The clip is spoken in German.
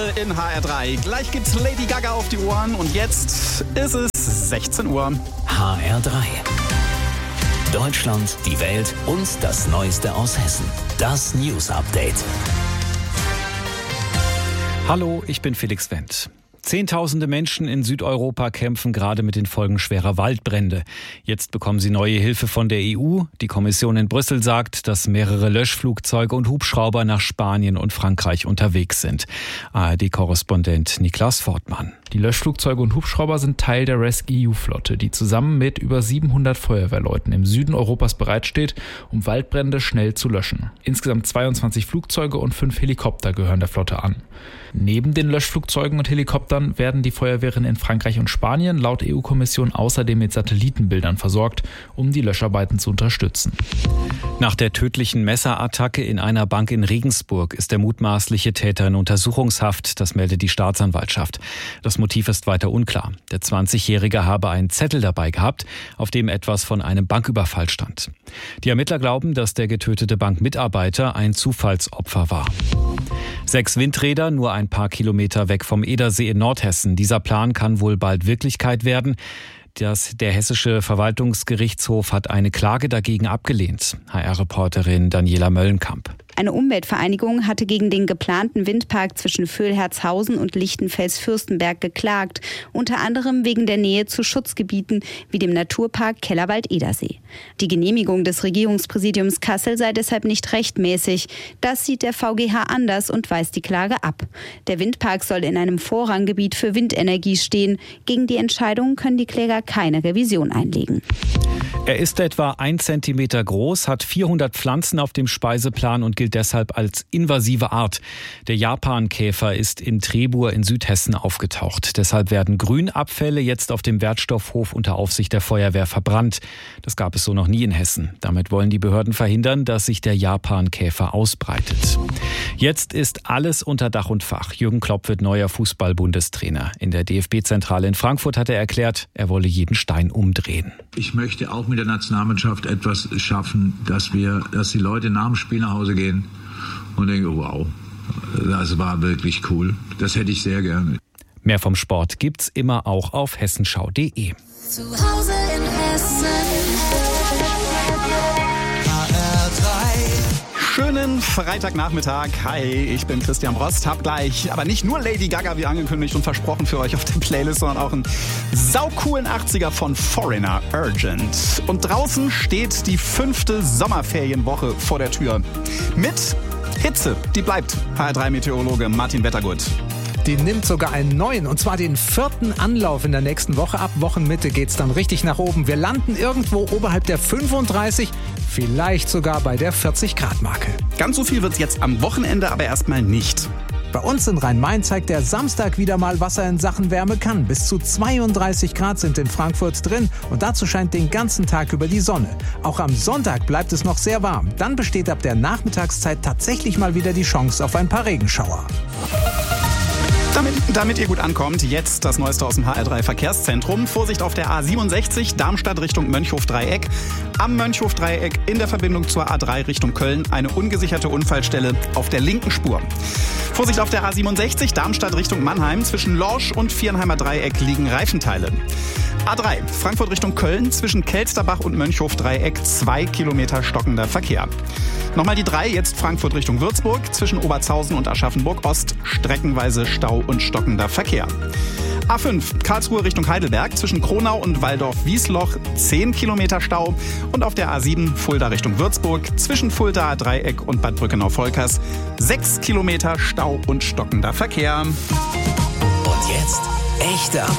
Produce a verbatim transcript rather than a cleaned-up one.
in H R drei. Gleich gibt's Lady Gaga auf die Ohren und jetzt ist es sechzehn Uhr. H R drei. Deutschland, die Welt und das Neueste aus Hessen. Das News Update. Hallo, ich bin Felix Wendt. Zehntausende Menschen in Südeuropa kämpfen gerade mit den Folgen schwerer Waldbrände. Jetzt bekommen sie neue Hilfe von der E U. Die Kommission in Brüssel sagt, dass mehrere Löschflugzeuge und Hubschrauber nach Spanien und Frankreich unterwegs sind. A R D-Korrespondent Niklas Fortmann. Die Löschflugzeuge und Hubschrauber sind Teil der rescEU Flotte, die zusammen mit über siebenhundert Feuerwehrleuten im Süden Europas bereitsteht, um Waldbrände schnell zu löschen. Insgesamt zweiundzwanzig Flugzeuge und fünf Helikopter gehören der Flotte an. Neben den Löschflugzeugen und Helikoptern werden die Feuerwehren in Frankreich und Spanien laut E U-Kommission außerdem mit Satellitenbildern versorgt, um die Löscharbeiten zu unterstützen. Nach der tödlichen Messerattacke in einer Bank in Regensburg ist der mutmaßliche Täter in Untersuchungshaft, das meldet die Staatsanwaltschaft. Das Motiv ist weiter unklar. Der zwanzigjährige habe einen Zettel dabei gehabt, auf dem etwas von einem Banküberfall stand. Die Ermittler glauben, dass der getötete Bankmitarbeiter ein Zufallsopfer war. Sechs Windräder nur ein paar Kilometer weg vom Edersee in Nordhessen. Dieser Plan kann wohl bald Wirklichkeit werden. Das, der hessische Verwaltungsgerichtshof hat eine Klage dagegen abgelehnt. H R-Reporterin Daniela Möllenkamp. Eine Umweltvereinigung hatte gegen den geplanten Windpark zwischen Vöhlherzhausen und Lichtenfels-Fürstenberg geklagt, unter anderem wegen der Nähe zu Schutzgebieten wie dem Naturpark Kellerwald-Edersee. Die Genehmigung des Regierungspräsidiums Kassel sei deshalb nicht rechtmäßig. Das sieht der V G H anders und weist die Klage ab. Der Windpark soll in einem Vorranggebiet für Windenergie stehen. Gegen die Entscheidung können die Kläger keine Revision einlegen. Er ist etwa ein Zentimeter groß, hat vierhundert Pflanzen auf dem Speiseplan und gilt deshalb als invasive Art. Der Japankäfer ist in Trebur in Südhessen aufgetaucht. Deshalb werden Grünabfälle jetzt auf dem Wertstoffhof unter Aufsicht der Feuerwehr verbrannt. Das gab es so noch nie in Hessen. Damit wollen die Behörden verhindern, dass sich der Japankäfer ausbreitet. Jetzt ist alles unter Dach und Fach. Jürgen Klopp wird neuer Fußball-Bundestrainer. In der D F B-Zentrale in Frankfurt hat er erklärt, er wolle jeden Stein umdrehen. Ich möchte auch mit der Nationalmannschaft etwas schaffen, dass wir, dass die Leute nach dem Spiel nach Hause gehen und denken, wow, das war wirklich cool. Das hätte ich sehr gerne. Mehr vom Sport gibt's immer auch auf hessenschau punkt de. Zu Hause in Hessen. H R drei. Schönen Freitagnachmittag. Hi, ich bin Christian Brost. Hab gleich, aber nicht nur Lady Gaga wie angekündigt und versprochen für euch auf der Playlist, sondern auch einen saucoolen achtziger von Foreigner, Urgent. Und draußen steht die fünfte Sommerferienwoche vor der Tür. Mit Hitze, die bleibt. H R drei Meteorologe Martin Wettergut. Die nimmt sogar einen neuen, und zwar den vierten Anlauf in der nächsten Woche. Ab Wochenmitte geht's dann richtig nach oben. Wir landen irgendwo oberhalb der fünfunddreißig, vielleicht sogar bei der vierzig Grad Marke. Ganz so viel wird's jetzt am Wochenende aber erstmal nicht. Bei uns in Rhein-Main zeigt der Samstag wieder mal, was er in Sachen Wärme kann. Bis zu zweiunddreißig Grad sind in Frankfurt drin und dazu scheint den ganzen Tag über die Sonne. Auch am Sonntag bleibt es noch sehr warm. Dann besteht ab der Nachmittagszeit tatsächlich mal wieder die Chance auf ein paar Regenschauer. Damit, damit ihr gut ankommt, jetzt das Neueste aus dem H R drei Verkehrszentrum. Vorsicht auf der A siebenundsechzig, Darmstadt Richtung Mönchhof-Dreieck. Am Mönchhof-Dreieck in der Verbindung zur A drei Richtung Köln eine ungesicherte Unfallstelle auf der linken Spur. Vorsicht auf der A siebenundsechzig, Darmstadt Richtung Mannheim. Zwischen Lorsch und Viernheimer Dreieck liegen Reifenteile. A drei, Frankfurt Richtung Köln. Zwischen Kelsterbach und Mönchhof-Dreieck zwei Kilometer stockender Verkehr. Nochmal die drei, jetzt Frankfurt Richtung Würzburg. Zwischen Obertshausen und Aschaffenburg-Ost streckenweise Stau und stockender Verkehr. A fünf, Karlsruhe Richtung Heidelberg. Zwischen Kronau und Waldorf-Wiesloch zehn Kilometer Stau. Und auf der A sieben, Fulda Richtung Würzburg. Zwischen Fuldaer Dreieck und Bad Brückenau-Volkers sechs Kilometer Stau und stockender Verkehr. Und jetzt echter